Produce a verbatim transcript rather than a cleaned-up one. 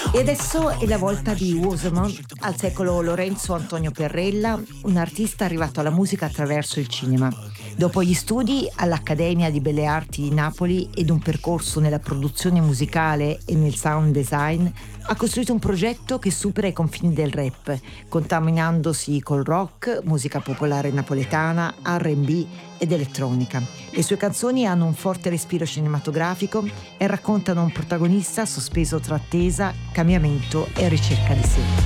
E adesso è la volta di Uosomo, al secolo Lorenzo Antonio Perrella, un artista arrivato alla musica attraverso il cinema. Dopo gli studi all'Accademia di Belle Arti di Napoli ed un percorso nella produzione musicale e nel sound design, ha costruito un progetto che supera i confini del rap, contaminandosi col rock, musica popolare napoletana, R and B ed elettronica. Le sue canzoni hanno un forte respiro cinematografico e raccontano un protagonista sospeso tra attesa, cambiamento e ricerca di sé.